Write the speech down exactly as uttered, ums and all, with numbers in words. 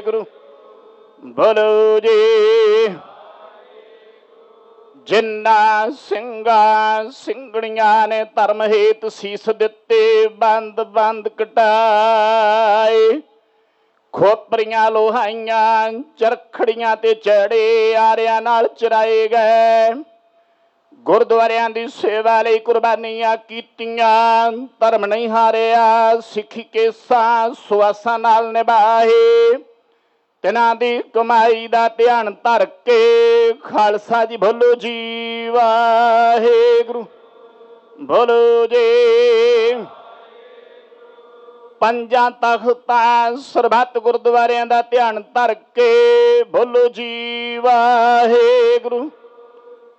ਗੁਰੂ ਬੋਲੋ ਜੀ। ਜਿੰਨਾ ਸਿੰਘਾਂ ਸਿੰਘਣੀਆਂ ਨੇ ਧਰਮ ਹੇਤ ਸੀਸ ਦਿੱਤੇ, ਬੰਦ ਬੰਦ ਕਟਾਏ, ਖੋਪਰੀਆਂ ਲੋਹਾਈਆਂ ਚਰਖੜੀਆਂ ਤੇ ਚੜੇ ਆਰਿਆਂ ਨਾਲ ਚਰਾਏ ਗਏ। ਗੁਰਦੁਆਰਿਆਂ ਦੀ ਸੇਵਾ ਲਈ ਕੁਰਬਾਨੀਆਂ ਕੀਤੀਆਂ, ਧਰਮ ਨਹੀਂ ਹਾਰਿਆ, ਸਿੱਖੀ ਕੇਸਾਂ ਸੁਆਸਾਂ ਨਾਲ ਨਿਭਾਏ। ਤਿਨਾਂ ਦੀ ਕਮਾਈ ਦਾ ਧਿਆਨ ਧਰ ਕੇ ਖਾਲਸਾ ਜੀ ਬੋਲੋ ਜੀ ਵਾਹਿਗੁਰੂ ਬੋਲੋ ਜੀ। ਪੰਜਾਂ ਤਖਤਾਂ ਸਰਬੱਤ ਗੁਰਦੁਆਰਿਆਂ ਦਾ ਧਿਆਨ ਧਰ ਕੇ ਬੋਲੋ ਜੀ ਵਾਹਿਗੁਰੂ